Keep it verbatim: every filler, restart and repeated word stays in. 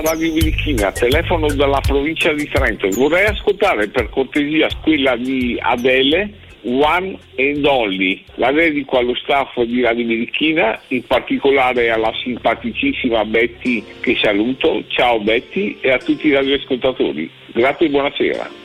Radio Birichina, telefono dalla provincia di Trento. Vorrei ascoltare per cortesia quella di Adele, One and Only. La dedico allo staff di Radio Birichina, in particolare alla simpaticissima Betty che saluto. Ciao Betty, e a tutti i radioascoltatori. Grazie e buonasera.